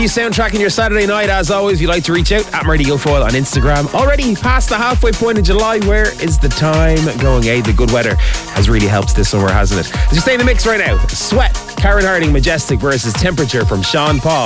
soundtracking your Saturday night. As always, if you'd like to reach out, at Marty Guilfoyle on Instagram. Already past the halfway point in July. Where is the time going, eh? The good weather has really helped this summer, hasn't it? As you stay in the mix right now, Sweat, Karen Harding, Majestic versus Temperature from Sean Paul.